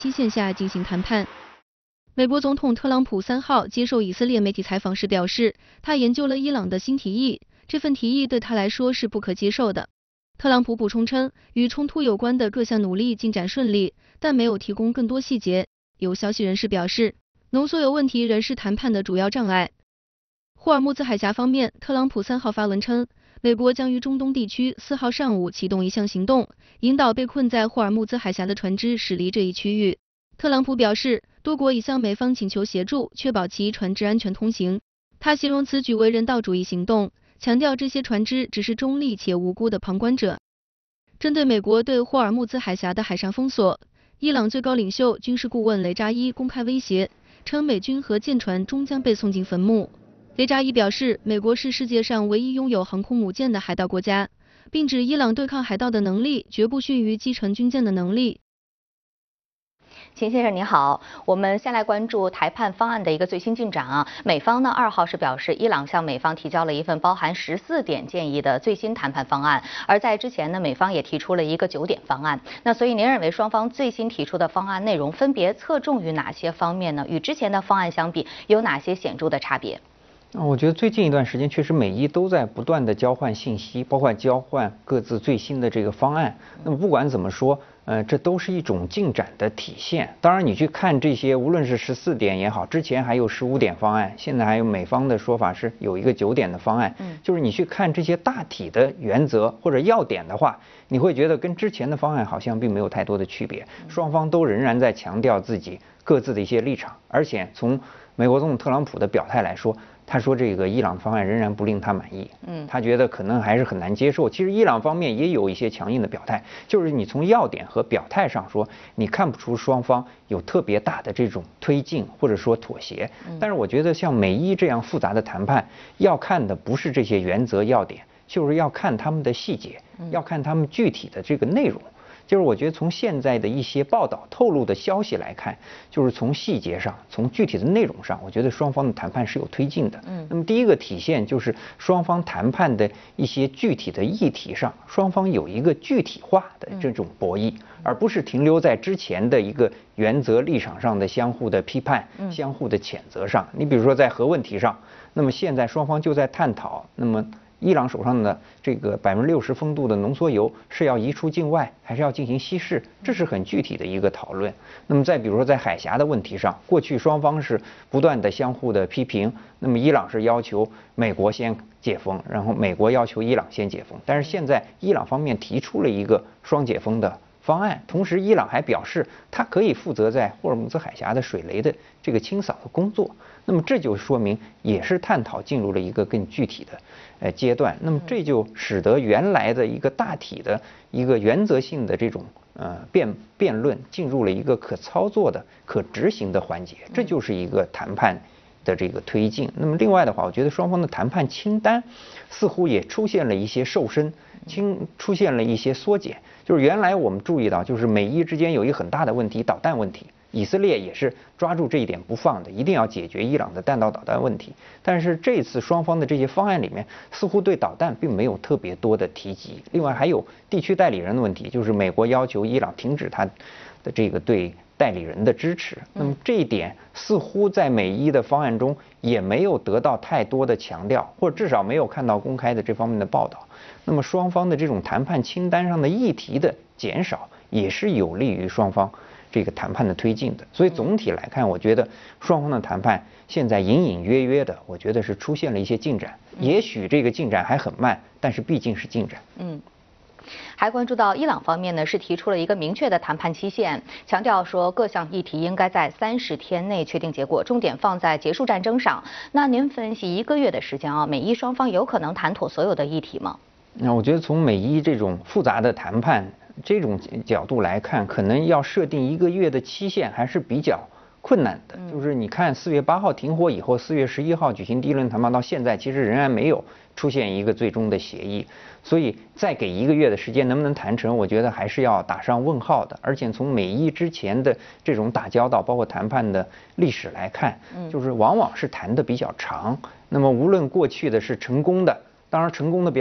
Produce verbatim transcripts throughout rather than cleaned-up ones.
期限下进行谈判。美国总统特朗普三号接受以色列媒体采访时表示，他研究了伊朗的新提议，这份提议对他来说是不可接受的。特朗普补充称，与冲突有关的各项努力进展顺利，但没有提供更多细节。有消息人士表示，浓缩铀问题仍是谈判的主要障碍。霍尔木兹海峡方面，特朗普三号发文称，美国将于中东地区四号上午启动一项行动，引导被困在霍尔木兹海峡的船只驶离这一区域。特朗普表示，多国已向美方请求协助，确保其船只安全通行。他形容此举为人道主义行动，强调这些船只只是中立且无辜的旁观者。针对美国对霍尔木兹海峡的海上封锁，伊朗最高领袖军事顾问雷扎伊公开威胁，称美军和舰船终将被送进坟墓。雷扎伊表示，美国是世界上唯一拥有航空母舰的海盗国家，并指伊朗对抗海盗的能力绝不逊于击沉军舰的能力。 秦先生你好，我们先来关注谈判方案的一个最新进展啊。美方呢二号是表示，伊朗向美方提交了一份包含十四点建议的最新谈判方案，而在之前呢，美方也提出了一个九点方案。那所以您认为双方最新提出的方案内容分别侧重于哪些方面呢？与之前的方案相比，有哪些显著的差别？ 我觉得最近一段时间，确实美伊都在不断的交换信息，包括交换各自最新的这个方案。那么不管怎么说，呃，这都是一种进展的体现。当然，你去看这些，无论是十四点也好，之前还有十五点方案，现在还有美方的说法是有一个九点的方案。嗯，就是你去看这些大体的原则或者要点的话，你会觉得跟之前的方案好像并没有太多的区别。双方都仍然在强调自己各自的一些立场，而且从美国总统特朗普的表态来说，他说这个伊朗方案仍然不令他满意，嗯，他觉得可能还是很难接受。其实伊朗方面也有一些强硬的表态，就是你从要点和表态上说，你看不出双方有特别大的这种推进或者说妥协。但是我觉得像美伊这样复杂的谈判，要看的不是这些原则要点，就是要看他们的细节，要看他们具体的这个内容。就是我觉得从现在的一些报道透露的消息来看，就是从细节上，从具体的内容上，我觉得双方的谈判是有推进的。嗯，那么第一个体现就是双方谈判的一些具体的议题上，双方有一个具体化的这种博弈，而不是停留在之前的一个原则立场上的相互的批判、相互的谴责上。你比如说在核问题上，那么现在双方就在探讨，那么伊朗手上的这个百分之六十风度的浓缩铀是要移出境外，还是要进行稀释？这是很具体的一个讨论。那么再比如说在海峡的问题上，过去双方是不断的相互的批评，那么伊朗是要求美国先解封，然后美国要求伊朗先解封，但是现在伊朗方面提出了一个双解封的方案，同时伊朗还表示它可以负责在霍尔木兹海峡的水雷的这个清扫的工作。那么这就说明也是探讨进入了一个更具体的呃阶段。那么这就使得原来的一个大体的一个原则性的这种呃辩辩论进入了一个可操作的、可执行的环节。这就是一个谈判的这个推进。那么另外的话，我觉得双方的谈判清单似乎也出现了一些瘦身，清出现了一些缩减。就是原来我们注意到，就是美伊之间有一个很大的问题，导弹问题。以色列也是抓住这一点不放的，一定要解决伊朗的弹道导弹问题。但是这次双方的这些方案里面，似乎对导弹并没有特别多的提及。另外还有地区代理人的问题，就是美国要求伊朗停止它的这个对代理人的支持。那么这一点似乎在美伊的方案中也没有得到太多的强调，或者至少没有看到公开的这方面的报道。那么双方的这种谈判清单上的议题的减少，也是有利于双方这个谈判的推进的。所以总体来看，我觉得双方的谈判现在隐隐约约的，我觉得是出现了一些进展。也许这个进展还很慢，但是毕竟是进展。 嗯。还关注到伊朗方面呢，是提出了一个明确的谈判期限，强调说各项议题应该在三十天内确定结果，重点放在结束战争上。那您分析一个月的时间啊，美伊双方有可能谈妥所有的议题吗？ 那我觉得从美伊这种复杂的谈判这种角度来看，可能要设定一个月的期限还是比较困难的。就是你看四月八号停火以后，四月十一号举行第一轮谈判，到现在其实仍然没有出现一个最终的协议，所以再给一个月的时间能不能谈成，我觉得还是要打上问号的。而且从美伊之前的这种打交道包括谈判的历史来看，就是往往是谈的比较长。那么无论过去的是成功的，当然成功的比较少，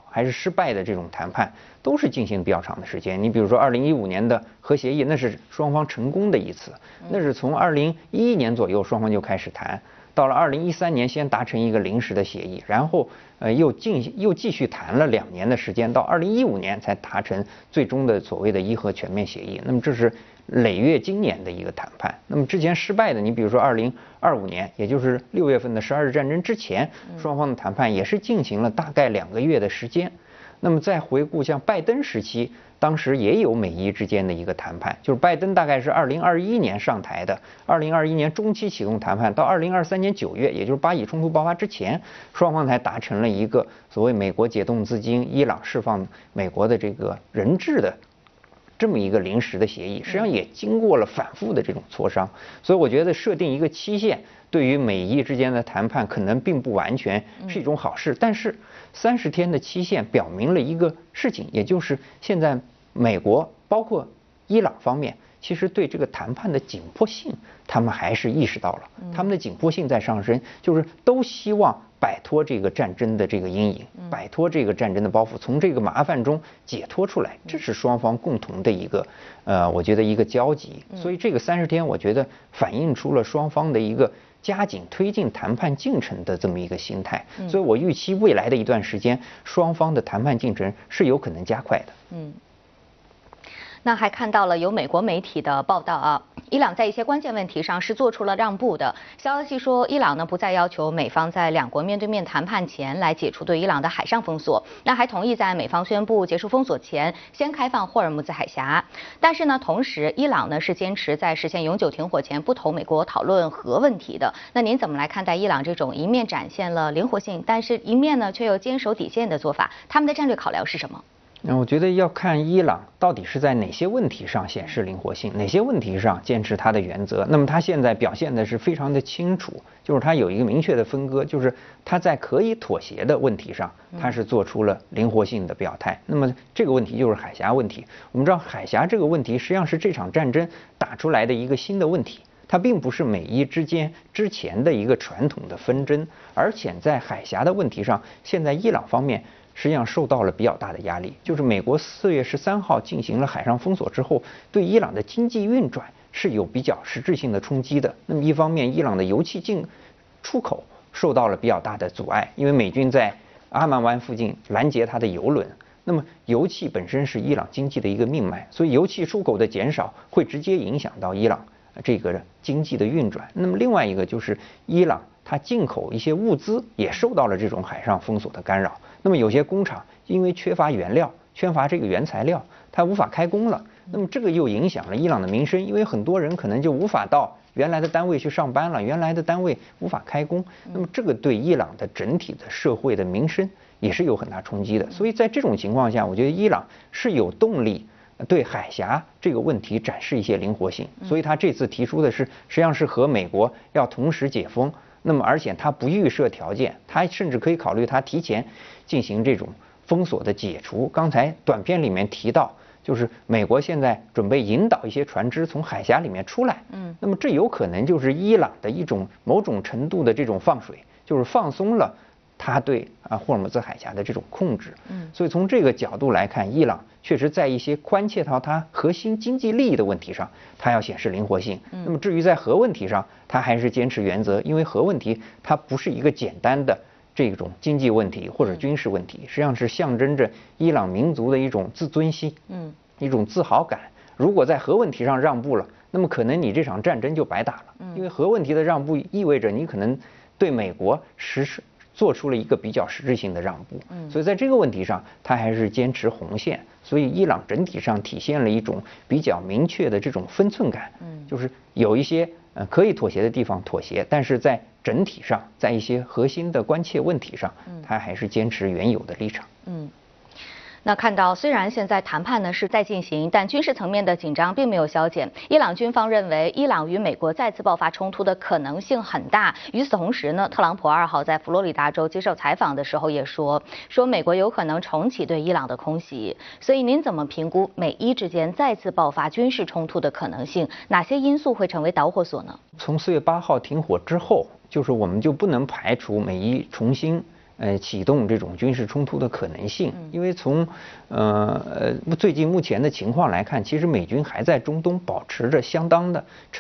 还是失败的这种谈判，都是进行比较长的时间。你比如说二零一五年的核协议，那是双方成功的一次，那是从二零一一年左右双方就开始谈，到了二零一三年先达成一个临时的协议，然后呃又进又继续谈了两年的时间，到二零一五年才达成最终的所谓的伊核全面协议。那么这是累月经年的一个谈判。那么之前失败的，你比如说二零二五年，也就是六月份的十二日战争之前，双方的谈判也是进行了大概两个月的时间。那么再回顾像拜登时期，当时也有美伊之间的一个谈判，就是拜登大概是二零二一年上台的，二零二一年中期启动谈判，到二零二三年九月，也就是巴以冲突爆发之前，双方才达成了一个所谓美国解冻资金、伊朗释放美国的这个人质的这么一个临时的协议，实际上也经过了反复的这种磋商，所以我觉得设定一个期限，对于美伊之间的谈判可能并不完全是一种好事，但是三十天的期限表明了一个事情，也就是现在美国包括伊朗方面，其实对这个谈判的紧迫性，他们还是意识到了，他们的紧迫性在上升，就是都希望摆脱这个战争的这个阴影，摆脱这个战争的包袱，从这个麻烦中解脱出来，这是双方共同的一个呃，我觉得一个交集。所以这个三十天，我觉得反映出了双方的一个加紧推进谈判进程的这么一个心态。所以我预期未来的一段时间，双方的谈判进程是有可能加快的。 嗯。那还看到了有美国媒体的报道啊，伊朗在一些关键问题上是做出了让步的。消息说，伊朗呢不再要求美方在两国面对面谈判前来解除对伊朗的海上封锁，那还同意在美方宣布结束封锁前先开放霍尔木兹海峡。但是呢，同时伊朗呢是坚持在实现永久停火前不同美国讨论核问题的。那您怎么来看待伊朗这种一面展现了灵活性，但是一面呢却又坚守底线的做法？他们的战略考量是什么？ 那我觉得要看伊朗到底是在哪些问题上显示灵活性，哪些问题上坚持他的原则。那么他现在表现的是非常的清楚，就是他有一个明确的分割，就是他在可以妥协的问题上，他是做出了灵活性的表态。那么这个问题就是海峡问题。我们知道海峡这个问题实际上是这场战争打出来的一个新的问题，它并不是美伊之间之前的一个传统的纷争，而且在海峡的问题上，现在伊朗方面实际上受到了比较大的压力，就是美国四月十三号进行了海上封锁之后，对伊朗的经济运转是有比较实质性的冲击的。那么一方面，伊朗的油气进出口受到了比较大的阻碍，因为美军在阿曼湾附近拦截它的油轮。那么油气本身是伊朗经济的一个命脉，所以油气出口的减少会直接影响到伊朗这个经济的运转。那么另外一个就是伊朗它进口一些物资也受到了这种海上封锁的干扰。那么有些工厂因为缺乏原料、缺乏这个原材料，它无法开工了。那么这个又影响了伊朗的民生，因为很多人可能就无法到原来的单位去上班了，原来的单位无法开工。那么这个对伊朗的整体的社会的民生也是有很大冲击的。所以在这种情况下，我觉得伊朗是有动力对海峡这个问题展示一些灵活性。所以他这次提出的是，实际上是和美国要同时解封。那么而且他不预设条件，他甚至可以考虑他提前进行这种封锁的解除。刚才短片里面提到，就是美国现在准备引导一些船只从海峡里面出来，嗯，那么这有可能就是伊朗的一种某种程度的这种放水，就是放松了他对啊霍尔木兹海峡的这种控制。嗯，所以从这个角度来看，伊朗确实在一些关切到它核心经济利益的问题上，它要显示灵活性。那么至于在核问题上，它还是坚持原则，因为核问题它不是一个简单的这种经济问题或者军事问题，实际上是象征着伊朗民族的一种自尊心，嗯，一种自豪感。如果在核问题上让步了，那么可能你这场战争就白打了，因为核问题的让步意味着你可能对美国实施做出了一个比较实质性的让步。所以在这个问题上，他还是坚持红线。所以伊朗整体上体现了一种比较明确的这种分寸感，就是有一些呃可以妥协的地方妥协，但是在整体上，在一些核心的关切问题上，他还是坚持原有的立场。嗯。 那看到，虽然现在谈判呢是在进行，但军事层面的紧张并没有消减。伊朗军方认为，伊朗与美国再次爆发冲突的可能性很大。与此同时呢，特朗普二号在佛罗里达州接受采访的时候也说，说美国有可能重启对伊朗的空袭。所以您怎么评估美伊之间再次爆发军事冲突的可能性？哪些因素会成为导火索呢？ 从四月八号停火之后，就是我们就不能排除美伊重新呃启动这种军事冲突的可能性。因为从呃呃最近目前的情况来看，其实美军还在中东保持着相当的